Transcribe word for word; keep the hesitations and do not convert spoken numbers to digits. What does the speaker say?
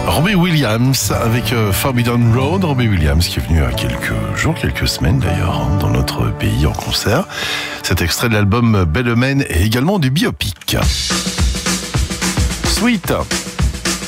Robbie Williams avec euh, Forbidden Road. Robbie Williams qui est venu à quelques jours, quelques semaines d'ailleurs, hein, dans notre pays en concert. Cet extrait de l'album Belle Maine et également du biopic. Sweet.